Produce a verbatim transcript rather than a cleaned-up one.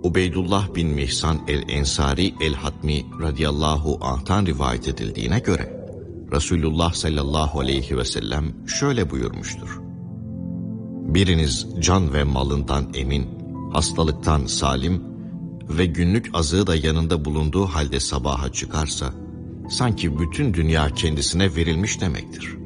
Ubeydullah bin Mihsan el-Ensari el-Hatmi radıyallahu anh'tan rivayet edildiğine göre Resulullah sallallahu aleyhi ve sellem şöyle buyurmuştur: biriniz can ve malından emin, hastalıktan salim ve günlük azığı da yanında bulunduğu halde sabaha çıkarsa, sanki bütün dünya kendisine verilmiş demektir.